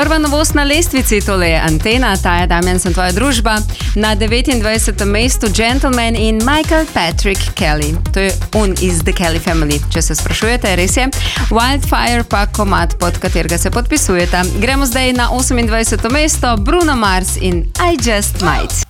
Prva novost na lestvici, tole je Antena, Taja Damjan, sem tvoja družba. Na 29. mestu Gentleman in Michael Patrick Kelly. To je on iz The Kelly Family, če se sprašujete, res je. Wildfire pa komad, pod katerega se podpisujete. Gremo zdaj na 28. mesto, Bruno Mars in I Just Might.